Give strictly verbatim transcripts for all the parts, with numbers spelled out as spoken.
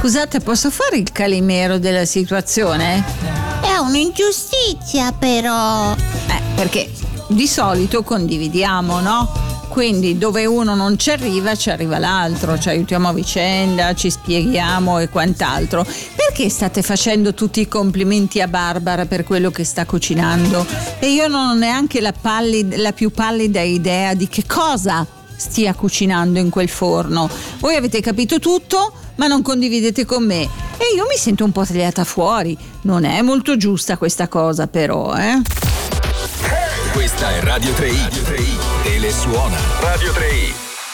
Scusate, posso fare il calimero della situazione? È un'ingiustizia, però. Eh, perché di solito condividiamo, no? Quindi dove uno non ci arriva, ci arriva l'altro, ci aiutiamo a vicenda, ci spieghiamo e quant'altro. Perché state facendo tutti i complimenti a Barbara per quello che sta cucinando? E io non ho neanche la, pallida, la più pallida idea di che cosa stia cucinando in quel forno. Voi avete capito tutto, ma non condividete con me. E io mi sento un po' tagliata fuori. Non è molto giusta questa cosa, però, eh? Questa è Radio tre i. Radio tre i. Telesuona. Radio tre i.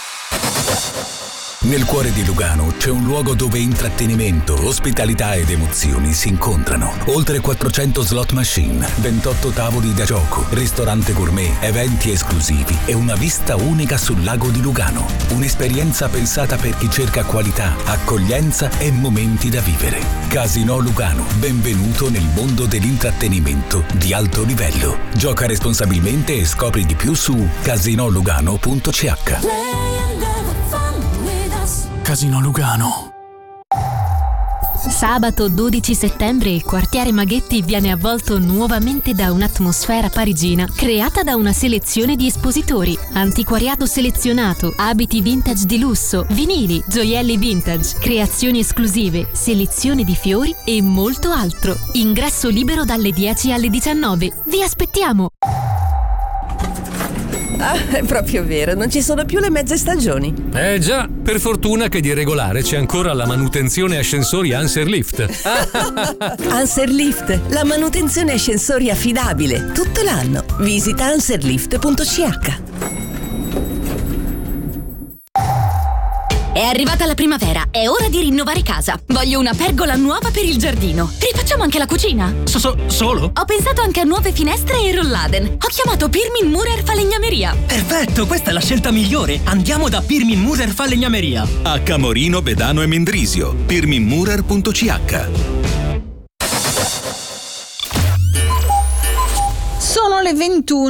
Nel cuore di Lugano c'è un luogo dove intrattenimento, ospitalità ed emozioni si incontrano. Oltre quattrocento slot machine, ventotto tavoli da gioco, ristorante gourmet, eventi esclusivi e una vista unica sul lago di Lugano. Un'esperienza pensata per chi cerca qualità, accoglienza e momenti da vivere. Casino Lugano, benvenuto nel mondo dell'intrattenimento di alto livello. Gioca responsabilmente e scopri di più su casinolugano punto c h. Casino Lugano. Sabato dodici settembre il quartiere Maghetti viene avvolto nuovamente da un'atmosfera parigina creata da una selezione di espositori, antiquariato selezionato, abiti vintage di lusso, vinili, gioielli vintage, creazioni esclusive, selezione di fiori e molto altro. Ingresso libero dalle dieci alle diciannove. Vi aspettiamo! Ah, è proprio vero, non ci sono più le mezze stagioni. Eh già, per fortuna che di regolare c'è ancora la manutenzione ascensori Anserlift. Anserlift, la manutenzione ascensori affidabile, tutto l'anno. Visita anserlift punto c h. È arrivata la primavera, è ora di rinnovare casa. Voglio una pergola nuova per il giardino. Rifacciamo anche la cucina? So, so, solo? Ho pensato anche a nuove finestre e rolladen. Ho chiamato Pirmin Murer Falegnameria. Perfetto, questa è la scelta migliore. Andiamo da Pirmin Murer Falegnameria. A Camorino, Bedano e Mendrisio. pirmin murer punto c h. Sono le ventuno